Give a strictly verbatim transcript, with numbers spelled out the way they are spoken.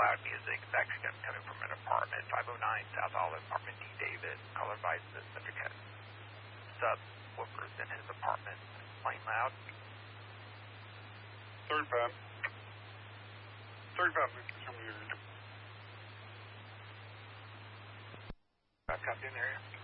loud music. It's actually coming from an apartment, five oh nine South Olive, apartment D. David, caller advised the subject has subwoofers in his apartment, playing loud. thirty-five. thirty-five, somebody here. Copy in the area.